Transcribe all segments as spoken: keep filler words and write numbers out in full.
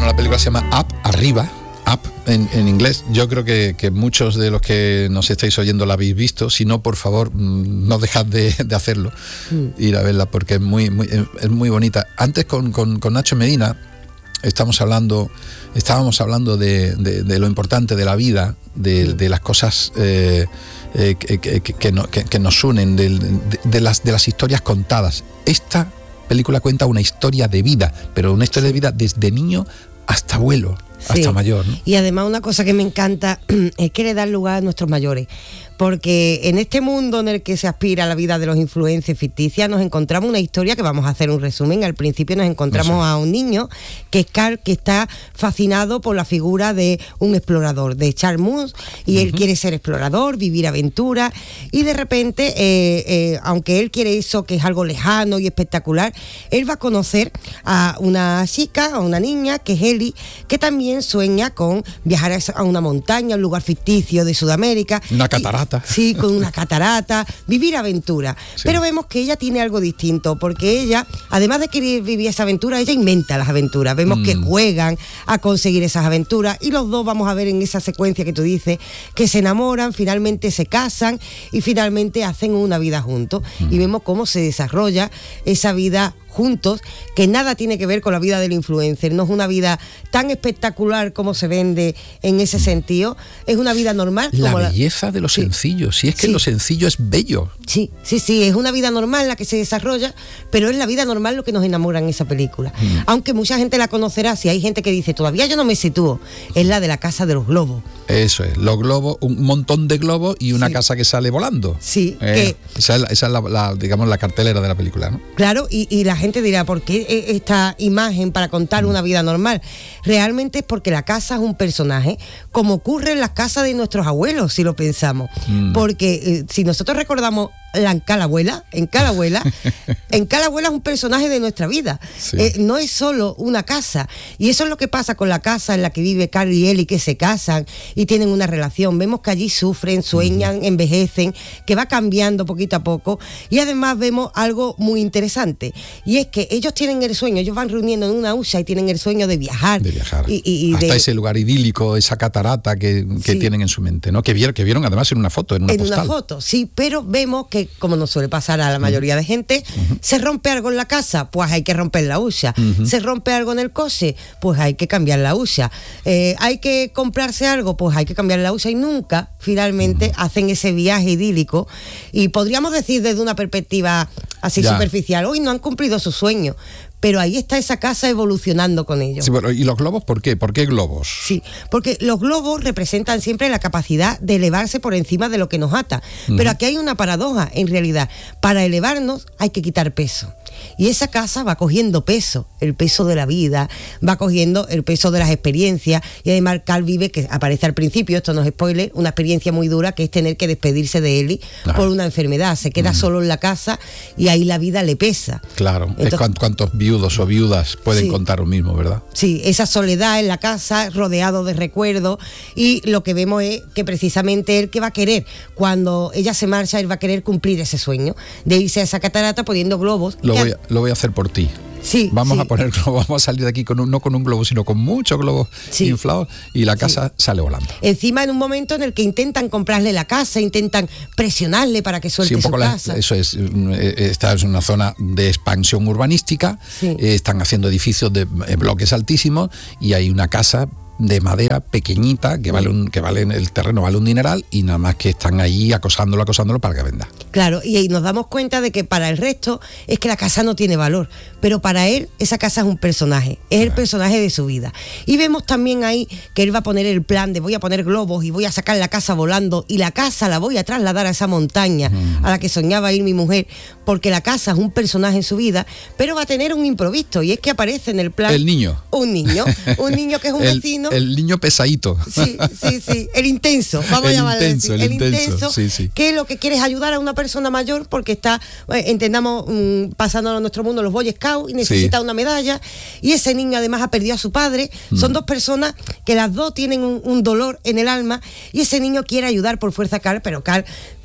la película se llama Up, arriba, Up en, en inglés. Yo creo que, que muchos de los que nos estáis oyendo la habéis visto. Si no, por favor, no dejad de, de hacerlo, mm. ir a verla, porque es muy, muy, es muy bonita. Antes con, con, con Nacho Medina estamos hablando, estábamos hablando de, de, de lo importante de la vida, de, de las cosas eh, eh, que, que, que, no, que, que nos unen, de, de, de, las, de las historias contadas. Esta película cuenta una historia de vida, pero una historia de vida desde niño hasta abuelo, hasta sí. mayor, ¿no? Y además una cosa que me encanta es que le dan lugar a nuestros mayores, porque en este mundo en el que se aspira a la vida de los influencers ficticias nos encontramos una historia que vamos a hacer un resumen. Al principio nos encontramos Eso. a un niño que es Carl, que está fascinado por la figura de un explorador, de Charles Moose, y uh-huh. él quiere ser explorador, vivir aventuras, y de repente, eh, eh, aunque él quiere eso que es algo lejano y espectacular, él va a conocer a una chica, a una niña, que es Ellie, que también sueña con viajar a una montaña, un lugar ficticio de Sudamérica. Una catarata. Y, sí, con una catarata, vivir aventura. Sí. Pero vemos que ella tiene algo distinto, porque ella, además de querer vivir esa aventura, ella inventa las aventuras. Vemos mm. que juegan a conseguir esas aventuras, y los dos vamos a ver en esa secuencia que tú dices, que se enamoran, finalmente se casan y finalmente hacen una vida juntos. Mm. Y vemos cómo se desarrolla esa vida juntos, que nada tiene que ver con la vida del influencer. No es una vida tan espectacular como se vende en ese sentido, es una vida normal. La como belleza la... de lo sí. sencillo, si es que sí. lo sencillo es bello. Sí, sí, sí, es una vida normal la que se desarrolla, pero es la vida normal lo que nos enamora en esa película. Mm. Aunque mucha gente la conocerá, si hay gente que dice, todavía yo no me sitúo, es la de la casa de los globos. Eso es, los globos, un montón de globos y una sí. casa que sale volando. Sí. Eh, que, esa es, la, esa es la, la, digamos, la cartelera de la película, ¿no? Claro, y, y la gente dirá, ¿por qué esta imagen para contar una vida normal? Realmente es porque la casa es un personaje, como ocurre en las casas de nuestros abuelos, si lo pensamos. Mm. Porque eh, si nosotros recordamos la en Calabuela, en Calabuela, en Calabuela es un personaje de nuestra vida. Sí. Eh, no es solo una casa. Y eso es lo que pasa con la casa en la que vive Carl y Ellie, que se casan y tienen una relación. Vemos que allí sufren, sueñan, mm. envejecen, que va cambiando poquito a poco. Y además vemos algo muy interesante, y es que ellos tienen el sueño, ellos van reuniendo en una hucha y tienen el sueño de viajar. De viajar. Y, y, y hasta de... ese lugar idílico, esa catarata que, que sí. tienen en su mente, ¿no? Que vieron, que vieron además en una foto, en una en postal. En una foto, sí, pero vemos que, como nos suele pasar a la mayoría de gente, uh-huh. se rompe algo en la casa, pues hay que romper la hucha. Uh-huh. Se rompe algo en el coche, pues hay que cambiar la hucha. Eh, hay que comprarse algo, pues hay que cambiar la hucha, y nunca, finalmente, uh-huh. hacen ese viaje idílico. Y podríamos decir desde una perspectiva así ya. superficial, hoy no han cumplido su sueño, pero ahí está esa casa evolucionando con ellos. Sí, bueno, ¿y los globos por qué? ¿Por qué globos? Sí, porque los globos representan siempre la capacidad de elevarse por encima de lo que nos ata. Uh-huh. Pero aquí hay una paradoja, en realidad. Para elevarnos hay que quitar peso. Y esa casa va cogiendo peso, el peso de la vida, va cogiendo el peso de las experiencias, y además Carl vive, que aparece al principio, esto no es spoiler, una experiencia muy dura, que es tener que despedirse de Ellie ah. por una enfermedad. Se queda uh-huh. solo en la casa y ahí la vida le pesa. Claro, Entonces, es cuántos, cuántos viudos o viudas pueden sí. contar lo mismo, ¿verdad? Sí, esa soledad en la casa, rodeado de recuerdos, y lo que vemos es que precisamente él, que va a querer, cuando ella se marcha, él va a querer cumplir ese sueño de irse a esa catarata poniendo globos. Lo voy a, lo voy a hacer por ti. Sí, vamos sí. a poner globos, vamos a salir de aquí con un, no con un globo, sino con muchos globos sí. inflados, y la casa sí. sale volando. Encima, en un momento en el que intentan comprarle la casa, intentan presionarle para que suelte sí, un poco su la, casa. Eso es, esta es una zona de expansión urbanística, sí. eh, están haciendo edificios de eh, bloques altísimos, y hay una casa de madera pequeñita que vale un, que vale el terreno vale un dineral, y nada más que están ahí acosándolo, acosándolo para que venda. Claro, y ahí nos damos cuenta de que para el resto es que la casa no tiene valor, pero para él esa casa es un personaje, es el personaje de su vida. Y vemos también ahí que él va a poner el plan de voy a poner globos y voy a sacar la casa volando, y la casa la voy a trasladar a esa montaña mm. a la que soñaba ir mi mujer, porque la casa es un personaje en su vida, pero va a tener un imprevisto, y es que aparece en el plan el niño un niño, un niño que es un el, vecino. El niño pesadito. Sí, sí, sí. El intenso, vamos el a llamarle intenso, así. El, el intenso, intenso sí, sí. que lo que quiere es ayudar a una persona mayor, porque está, eh, entendamos, mmm, pasando a nuestro mundo los Boy Scouts, y necesita sí. una medalla, y ese niño además ha perdido a su padre. Mm. Son dos personas que las dos tienen un, un dolor en el alma, y ese niño quiere ayudar por fuerza a Carl, pero Carl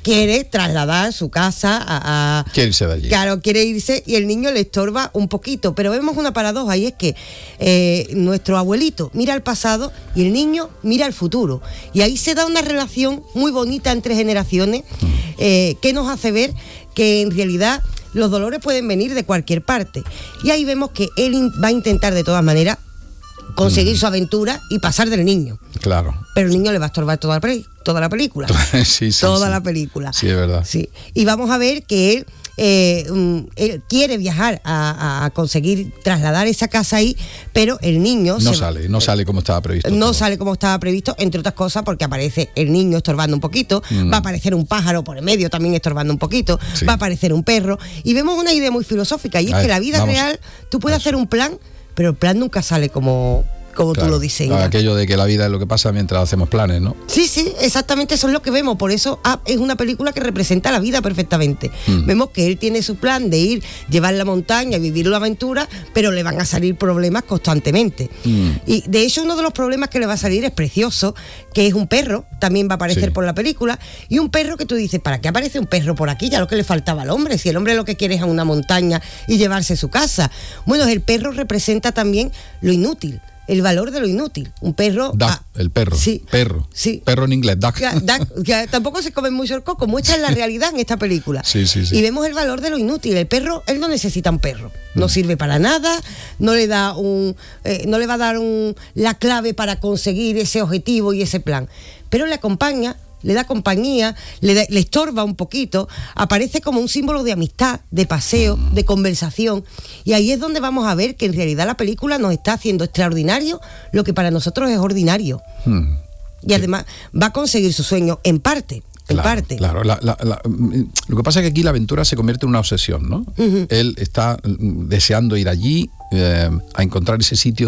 quiere trasladar su casa a, a... Quiere irse de allí. Claro, quiere irse y el niño le estorba un poquito. Pero vemos una paradoja y es que eh, nuestro abuelito mira al pasado y el niño mira al futuro. Y ahí se da una relación muy bonita entre generaciones eh, que nos hace ver que en realidad los dolores pueden venir de cualquier parte. Y ahí vemos que él in- va a intentar de todas maneras conseguir mm. su aventura y pasar del niño. Claro. Pero el niño le va a estorbar toda la, pre- toda la película. sí, sí, toda sí. la película. Sí, es verdad. Sí. Y vamos a ver que él, eh, um, él quiere viajar a, a conseguir trasladar esa casa ahí, pero el niño... No se sale, va, no sale como estaba previsto. No todo. sale como estaba previsto, entre otras cosas porque aparece el niño estorbando un poquito, mm. va a aparecer un pájaro por el medio también estorbando un poquito, sí. va a aparecer un perro, y vemos una idea muy filosófica, y es a que ver, la vida vamos, real, tú puedes hacer un plan, pero el plan nunca sale como... como claro, tú lo diseñas. Aquello de que la vida es lo que pasa mientras hacemos planes, ¿no? Sí, sí, exactamente, eso es lo que vemos. Por eso Up es una película que representa la vida perfectamente. Mm. Vemos que él tiene su plan de ir, llevar la montaña, vivir la aventura, pero le van a salir problemas constantemente. Mm. Y de hecho uno de los problemas que le va a salir es precioso, que es un perro, también va a aparecer sí. por la película, y un perro que tú dices, ¿para qué aparece un perro por aquí? Ya lo que le faltaba al hombre, si el hombre lo que quiere es a una montaña y llevarse su casa. Bueno, el perro representa también lo inútil. El valor de lo inútil. Un perro... Duck, ah, el perro. Sí. Perro. Sí. Perro en inglés, duck. Que, duck que tampoco se come mucho el coco. Muestra la realidad en esta película. Sí, sí, sí. Y vemos el valor de lo inútil. El perro, él no necesita un perro. No mm. sirve para nada. No le da un... Eh, no le va a dar un, la clave para conseguir ese objetivo y ese plan. Pero le acompaña, le da compañía, le, da, le estorba un poquito, aparece como un símbolo de amistad, de paseo, de conversación, y ahí es donde vamos a ver que en realidad la película nos está haciendo extraordinario lo que para nosotros es ordinario. Hmm. Y además va a conseguir su sueño en parte. En claro, parte. Claro, la, la, la, lo que pasa es que aquí la aventura se convierte en una obsesión, ¿no? Uh-huh. Él está deseando ir allí, eh, a encontrar ese sitio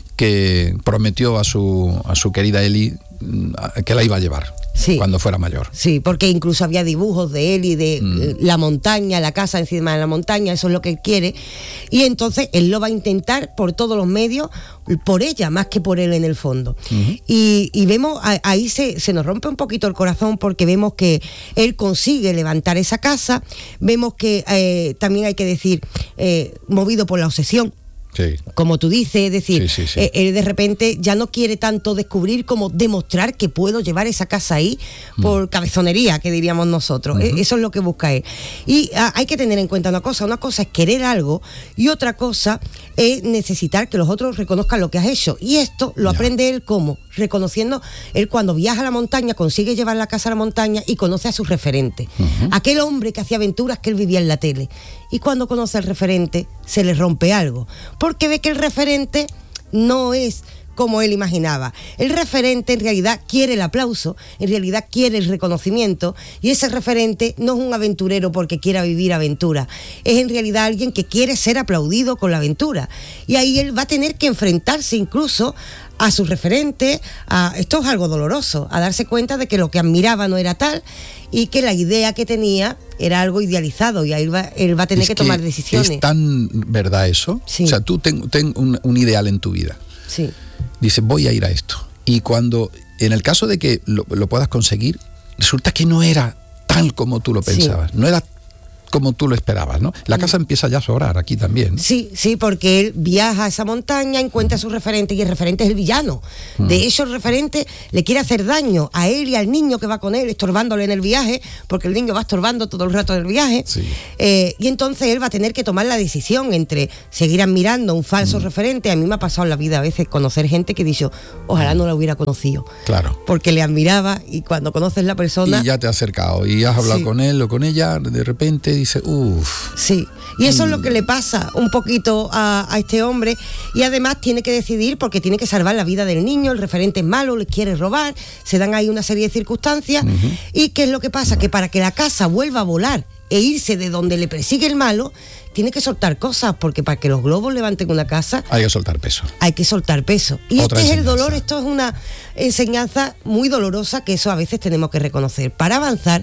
que prometió a su, a su querida Ellie que la iba a llevar. Sí, cuando fuera mayor. Sí, porque incluso había dibujos de él y de mm. eh, la montaña, la casa encima de la montaña, eso es lo que él quiere. Y entonces él lo va a intentar por todos los medios, por ella, más que por él en el fondo. Uh-huh. Y, y vemos, ahí se, se nos rompe un poquito el corazón porque vemos que él consigue levantar esa casa, vemos que eh, también hay que decir, eh, movido por la obsesión. Sí. Como tú dices, es decir, sí, sí, sí. Eh, él de repente ya no quiere tanto descubrir como demostrar que puedo llevar esa casa ahí mm. por cabezonería, que diríamos nosotros. Uh-huh. Eso es lo que busca él. Y a, hay que tener en cuenta una cosa, una cosa es querer algo y otra cosa es necesitar que los otros reconozcan lo que has hecho. Y esto lo ya. aprende él como reconociendo, él cuando viaja a la montaña consigue llevar la casa a la montaña y conoce a su referente. Uh-huh. Aquel hombre que hacía aventuras que él vivía en la tele. Y cuando conoce al referente se le rompe algo, porque ve que el referente no es como él imaginaba. El referente en realidad quiere el aplauso, en realidad quiere el reconocimiento, y ese referente no es un aventurero porque quiera vivir aventura, es en realidad alguien que quiere ser aplaudido con la aventura. Y ahí él va a tener que enfrentarse incluso a su referente, a, esto es algo doloroso, a darse cuenta de que lo que admiraba no era tal y que la idea que tenía era algo idealizado, y ahí él va, él va a tener es que tomar que decisiones. ¿Es tan verdad eso? Sí. O sea, tú ten, ten un, un ideal en tu vida. Sí. Dices, voy a ir a esto. Y cuando, en el caso de que lo, lo puedas conseguir, resulta que no era tal como tú lo pensabas. Sí. No era como tú lo esperabas, ¿no? La casa empieza ya a sobrar aquí también, ¿no? Sí, sí, porque él viaja a esa montaña, encuentra a su referente y el referente es el villano. Mm. De hecho, el referente le quiere hacer daño a él y al niño que va con él, estorbándole en el viaje, porque el niño va estorbando todo el rato del viaje. Sí. Eh, y entonces él va a tener que tomar la decisión entre seguir admirando a un falso mm. referente. A mí me ha pasado en la vida a veces conocer gente que he dicho, ojalá no la hubiera conocido. Claro. Porque le admiraba, y cuando conoces la persona... Y ya te has acercado y has hablado sí. con él o con ella, de repente dice, uff. Sí, y eso mm. es lo que le pasa un poquito a, a este hombre, y además tiene que decidir porque tiene que salvar la vida del niño, el referente es malo, le quiere robar, se dan ahí una serie de circunstancias, uh-huh. y ¿qué es lo que pasa? Uh-huh. Que para que la casa vuelva a volar e irse de donde le persigue el malo, tiene que soltar cosas, porque para que los globos levanten una casa hay que soltar peso. Hay que soltar peso. Y Otra este es enseñanza. el dolor, esto es una enseñanza muy dolorosa que eso a veces tenemos que reconocer. Para avanzar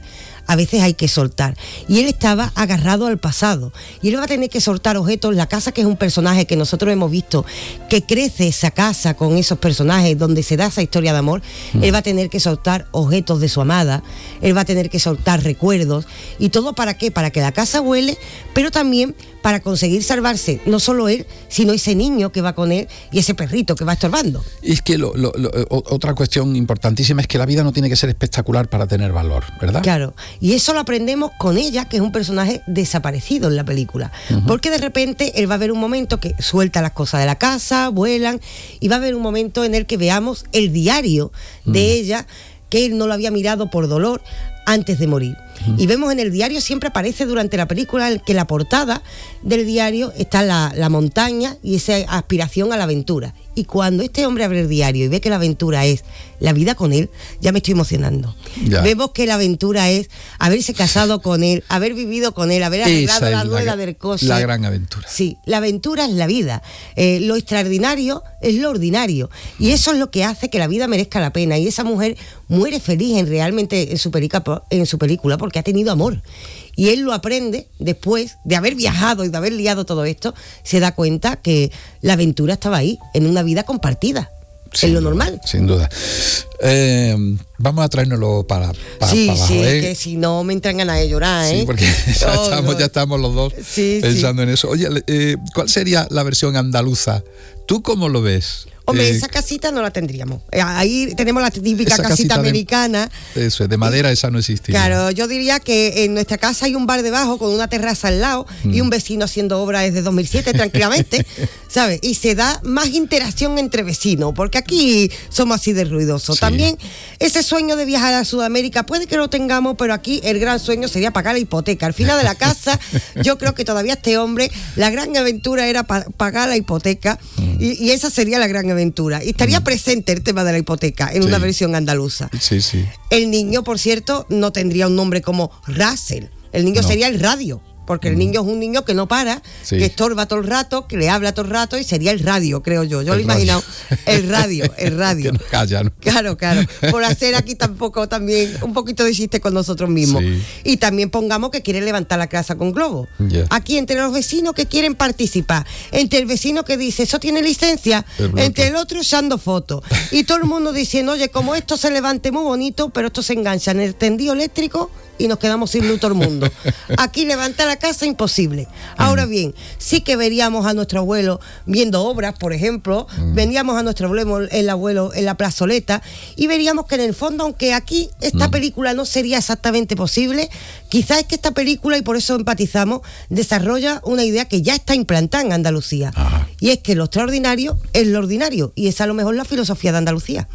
a veces hay que soltar. Y él estaba agarrado al pasado. Y él va a tener que soltar objetos. La casa, que es un personaje que nosotros hemos visto, que crece esa casa con esos personajes, donde se da esa historia de amor, mm. él va a tener que soltar objetos de su amada, él va a tener que soltar recuerdos. ¿Y todo para qué? Para que la casa huele, pero también para conseguir salvarse, no solo él, sino ese niño que va con él y ese perrito que va estorbando. Y es que lo, lo, lo, otra cuestión importantísima es que la vida no tiene que ser espectacular para tener valor, ¿verdad? Claro, y eso lo aprendemos con ella, que es un personaje desaparecido en la película, uh-huh. porque de repente él va a ver un momento que suelta las cosas de la casa, vuelan, y va a haber un momento en el que veamos el diario de uh-huh. ella, que él no lo había mirado por dolor antes de morir. Uh-huh. Y vemos en el diario, siempre aparece durante la película, que la portada del diario está la, la montaña y esa aspiración a la aventura. Y cuando este hombre abre el diario y ve que la aventura es la vida con él, ya me estoy emocionando. Ya. Vemos que la aventura es haberse casado con él, haber vivido con él, haber arreglado la rueda del coche. La gran aventura. Sí, la aventura es la vida. Eh, lo extraordinario es lo ordinario. Y eso es lo que hace que la vida merezca la pena. Y esa mujer muere feliz en realmente en su, perica, en su película porque ha tenido amor. Y él lo aprende después de haber viajado y de haber liado todo esto, se da cuenta que la aventura estaba ahí, en una vida compartida, sin en lo normal. Sin duda. Eh, vamos a traérnoslo para, para, sí, para abajo, sí, ¿eh? que si no me entran ganas de llorar, ¿eh? Sí, porque ya, oh, estamos, no. ya estamos los dos sí, pensando sí. en eso. Oye, eh, ¿cuál sería la versión andaluza? ¿Tú cómo lo ves? Hombre, eh, esa casita no la tendríamos. Ahí tenemos la típica casita, casita americana. De, eso, de madera, esa no existiría. Claro, yo diría que en nuestra casa hay un bar debajo con una terraza al lado mm. y un vecino haciendo obra desde dos mil siete tranquilamente, ¿sabes? Y se da más interacción entre vecinos, porque aquí somos así de ruidosos. Sí. También ese sueño de viajar a Sudamérica puede que lo tengamos, pero aquí el gran sueño sería pagar la hipoteca. Al final de la casa, yo creo que todavía este hombre, la gran aventura era pa- pagar la hipoteca mm. y, y esa sería la gran aventura. Y estaría mm. presente el tema de la hipoteca en sí. una versión andaluza. Sí, sí. El niño, por cierto, no tendría un nombre como Russell. El niño no. sería el radio. Porque el niño es un niño que no para, sí. que estorba todo el rato, que le habla todo el rato, y sería el radio, creo yo. Yo el lo he imaginado, el radio, el radio. Que no calla, ¿no? Claro, claro. Por hacer aquí tampoco también un poquito de chiste con nosotros mismos. Sí. Y también pongamos que quieren levantar la casa con globo. Yeah. Aquí entre los vecinos que quieren participar, entre el vecino que dice, ¿eso tiene licencia? El entre el otro echando fotos. Y todo el mundo diciendo, oye, como esto se levante muy bonito, pero esto se engancha en el tendido eléctrico y nos quedamos sin luz todo el mundo. Aquí levantar la casa, imposible. Ahora bien, sí que veríamos a nuestro abuelo viendo obras, por ejemplo, mm. veríamos a nuestro abuelo, el abuelo en la plazoleta, y veríamos que en el fondo, aunque aquí esta mm. película no sería exactamente posible, quizás es que esta película, y por eso empatizamos, desarrolla una idea que ya está implantada en Andalucía. Ajá. Y es que lo extraordinario es lo ordinario, y esa a lo mejor es la filosofía de Andalucía.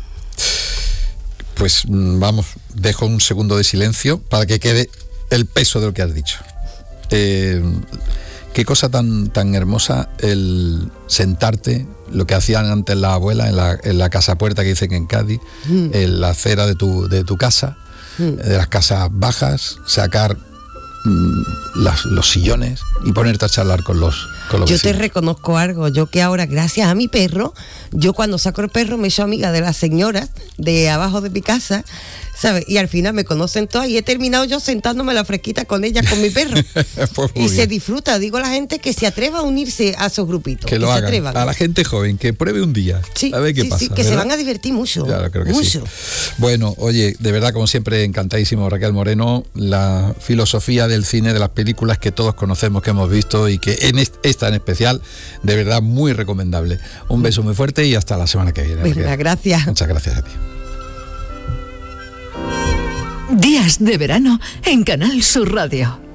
Pues vamos, dejo un segundo de silencio para que quede el peso de lo que has dicho. Eh, qué cosa tan, tan hermosa el sentarte, lo que hacían antes las abuelas en la, en la casa puerta que dicen en Cádiz, mm. en la acera de tu, de tu casa, mm. de las casas bajas, sacar mm, las, los sillones y ponerte a charlar con los con los Yo vecinos. Te reconozco algo, yo que ahora, gracias a mi perro, yo cuando saco el perro me he hecho amiga de las señoras de abajo de mi casa, ¿sabes? Y al final me conocen todas y he terminado yo sentándome a la fresquita con ellas, con mi perro. Pues y bien. Se disfruta. Digo a la gente que se atreva a unirse a esos grupitos. Que, que lo se hagan. Atrevan. A la gente joven, que pruebe un día. Sí, a ver qué sí, pasa. sí, que ¿verdad? se van a divertir mucho. Claro, creo que mucho. Sí. Bueno, oye, de verdad, como siempre, encantadísimo, Raquel Moreno. La filosofía del cine, de las películas que todos conocemos, que hemos visto y que en esta en especial, de verdad, muy recomendable. Un beso muy fuerte y hasta la semana que viene. Venga, gracias. Muchas gracias a ti. Días de verano en Canal Sur Radio.